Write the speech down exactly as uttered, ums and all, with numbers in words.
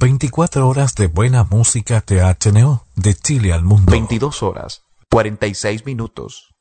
veinticuatro horas de buena música T H N O, de Chile al mundo. veintidós horas, cuarenta y seis minutos.